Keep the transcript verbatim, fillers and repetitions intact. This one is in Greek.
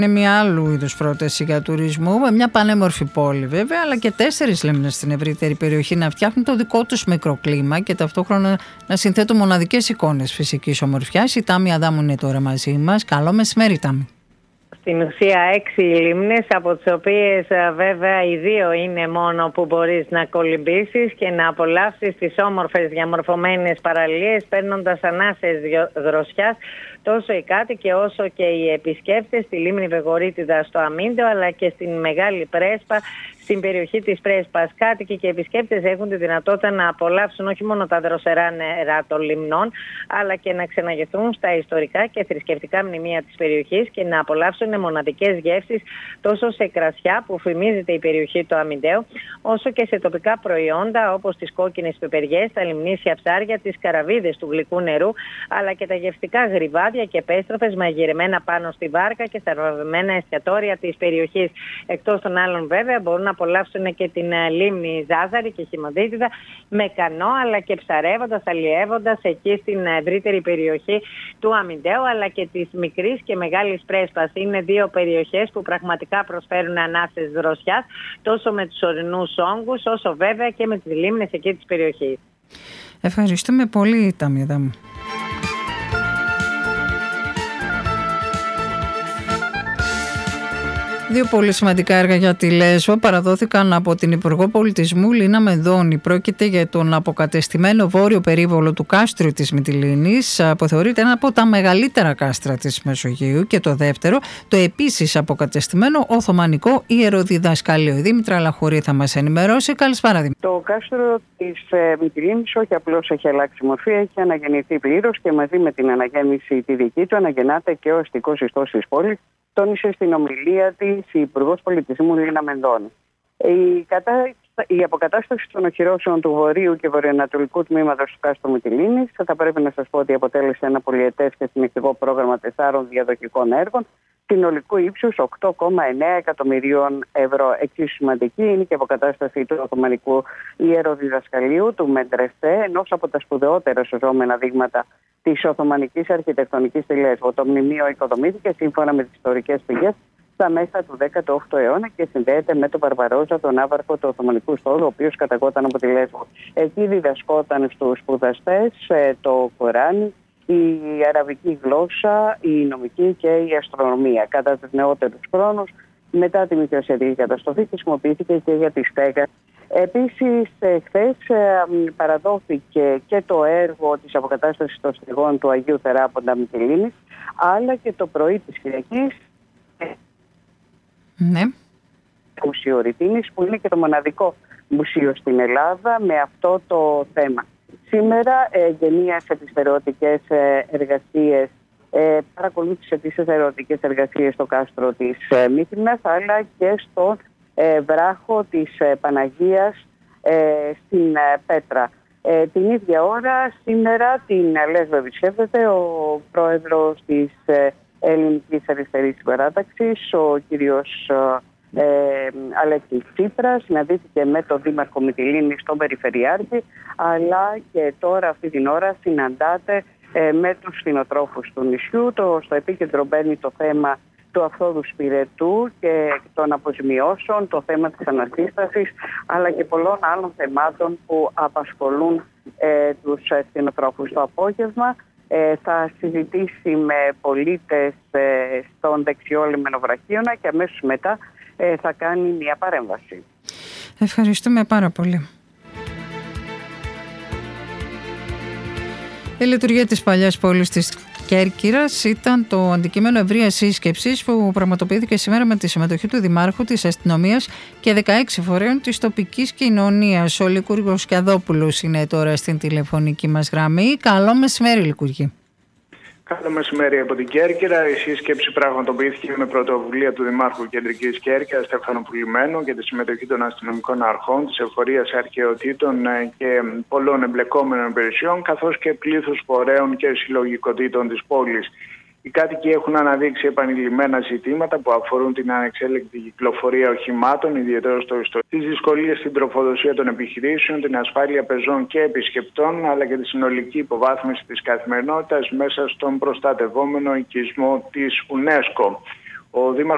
Είναι μια άλλου είδους πρόταση για τουρισμό, με μια πανέμορφη πόλη βέβαια, αλλά και τέσσερις λίμνες στην ευρύτερη περιοχή να φτιάχνουν το δικό τους μικροκλίμα και ταυτόχρονα να συνθέτουν μοναδικές εικόνες φυσικής ομορφιάς. Η Τάμη Αδάμου είναι τώρα μαζί μας. Καλό μεσημέρι, Τάμη. Στην ουσία έξι λίμνες, από τις οποίες βέβαια οι δύο είναι μόνο που μπορείς να κολυμπήσεις και να απολαύσεις τις όμορφες διαμορφωμένες παραλίες, παίρνοντας ανάσες δροσιάς τόσο οι κάτοικοι όσο και οι επισκέπτες στη λίμνη Βεγορίτιδα στο Αμίντεο, αλλά και στην Μεγάλη Πρέσπα, στην περιοχή της Πρέσπας. Κάτοικοι και επισκέπτες έχουν τη δυνατότητα να απολαύσουν όχι μόνο τα δροσερά νερά των λιμνών, αλλά και να ξεναγηθούν στα ιστορικά και θρησκευτικά μνημεία της περιοχής και να απολαύσουν μοναδικές γεύσεις τόσο σε κρασιά που φημίζεται η περιοχή του Αμιντέου, όσο και σε τοπικά προϊόντα όπως τις κόκκινες πιπεριές, τα λιμνήσια ψάρια, τις καραβίδες του γλυκού νερού, αλλά και τα γευστικά γρυβάδια και πέστροφες μαγειρεμένα πάνω στη βάρκα και στα βαβημένα εστιατόρια της περιοχής. Εκτός των άλλων, βέβαια, μπορούν να απολαύσουν και την λίμνη Ζάζαρη και Χιμοδίτιδα με κανό, αλλά και ψαρεύοντας, αλλιεύοντας εκεί στην ευρύτερη περιοχή του Αμιντέου, αλλά και της μικρής και μεγάλης Πρέσπας. Είναι δύο περιοχές που πραγματικά προσφέρουν ανάσες δροσιάς, τόσο με τους ορεινούς όγκους, όσο βέβαια και με τις λίμνες εκεί της περιοχής. Ευχαριστούμε πολύ, Τάμη Αδάμου. Δύο πολύ σημαντικά έργα για τη Λέσβο παραδόθηκαν από την Υπουργό Πολιτισμού Λίνα Μενδώνη. Πρόκειται για τον αποκατεστημένο βόρειο περίβολο του κάστρου της Μυτιλήνης, που θεωρείται ένα από τα μεγαλύτερα κάστρα της Μεσογείου, και το δεύτερο, το επίσης αποκατεστημένο Οθωμανικό Ιεροδιδασκαλείο. Η Δήμητρα Λαχουρή θα μας ενημερώσει. Καλησπέρα, Δήμητρα. Το κάστρο της Μυτιλήνης όχι απλώς έχει αλλάξει μορφή, έχει αναγεννηθεί πλήρως και μαζί με την αναγέννηση τη δική του αναγεννάται και ο αστικός ιστός της πόλης. Τόνισε στην ομιλία της η Υπουργός Πολιτισμού Λίνα Μενδώνη. Η, κατα... η αποκατάσταση των οχυρώσεων του βορείου και βορειοανατολικού τμήματος του κάστρου Μυτιλήνης θα πρέπει να σας πω ότι αποτέλεσε ένα πολυετές και συνεχτικό πρόγραμμα τεσσάρων διαδοχικών έργων συνολικού ύψους οκτώ κόμμα εννέα εκατομμυρίων ευρώ. Εξίσου σημαντική είναι και η αποκατάσταση του Οθωμανικού Ιεροδιδασκαλείου του Μεντρεστέ, ενός από τα σπουδαιότερα σωζόμενα δείγματα της Οθωμανικής Αρχιτεκτονικής στη Λέσβο. Το μνημείο οικοδομήθηκε σύμφωνα με τις ιστορικές πηγές στα μέσα του δέκατου όγδοου αιώνα και συνδέεται με τον Βαρβαρόζα, τον άβαρχο του Οθωμανικού στόλου, ο οποίος καταγόταν από τη Λέσβο. Εκεί διδασκόταν στους σπουδαστές το Κοράνι, η αραβική γλώσσα, η νομική και η αστρονομία. Κατά τους νεότερους χρόνους, μετά τη μικρασιατική καταστροφή, χρησιμοποιήθηκε και για τη στέγαση. Επίσης, χθες παραδόθηκε και το έργο της αποκατάστασης των στεγών του Αγίου Θεράποντα Μυτιλήνης, αλλά και το πρωί της Κυριακής ναι. Μουσείο Ρητίνης, που είναι και το μοναδικό μουσείο στην Ελλάδα με αυτό το θέμα. Σήμερα ε, γενίασε τις ερωτικές ε, εργασίες, ε, παρακολούθησε τις ερωτικές εργασίες στο κάστρο της ε, Μύθινας, αλλά και στο ε, βράχο της ε, Παναγίας ε, στην ε, Πέτρα. Ε, την ίδια ώρα σήμερα την Λέσβο επισκέπτεται ο πρόεδρος της ε, Ελληνικής Αριστερής Συμπαράταξης, ο κύριος ε, Αλέξης Τσίπρας. Συναντήθηκε με τον Δήμαρχο Μυτιλήνη, τον Περιφερειάρχη, αλλά και τώρα αυτή την ώρα συναντάται ε, με τους κτηνοτρόφους του νησιού. Το, στο επίκεντρο μπαίνει το θέμα του αυθόδου σπηρετού και των αποζημιώσεων, το θέμα της ανασύστασης, αλλά και πολλών άλλων θεμάτων που απασχολούν ε, τους κτηνοτρόφους. Το απόγευμα ε, θα συζητήσει με πολίτες ε, στον δεξιό λιμενοβραχίωνα και αμέσως μετά ε, θα κάνει μια παρέμβαση. Ευχαριστούμε πάρα πολύ. Η λειτουργία της παλιάς πόλης της Κέρκυρας ήταν το αντικείμενο ευρείας σύσκεψης που πραγματοποιήθηκε σήμερα με τη συμμετοχή του Δημάρχου, της Αστυνομίας και δεκαέξι φορέων της τοπικής κοινωνίας. Ο Λικούργος Κιαδόπουλος είναι τώρα στην τηλεφωνική μας γραμμή. Καλό μεσημέρι, Λικούργη. Καλό μεσημέρι από την Κέρκυρα. Η σύσκεψη πραγματοποιήθηκε με πρωτοβουλία του Δημάρχου Κεντρικής Κέρκυρας, Στέφανο Πουλημένου, και τη συμμετοχή των αστυνομικών αρχών, της εφορίας αρχαιοτήτων και πολλών εμπλεκόμενων υπηρεσιών, καθώς και πλήθους φορέων και συλλογικοτήτων της πόλης. Οι κάτοικοι έχουν αναδείξει επανειλημμένα ζητήματα που αφορούν την ανεξέλεγκτη κυκλοφορία οχημάτων, ιδιαίτερα στο ιστορικό, τις δυσκολίες στην τροφοδοσία των επιχειρήσεων, την ασφάλεια πεζών και επισκεπτών, αλλά και τη συνολική υποβάθμιση της καθημερινότητας μέσα στον προστατευόμενο οικισμό της UNESCO. Ο Δήμαρχος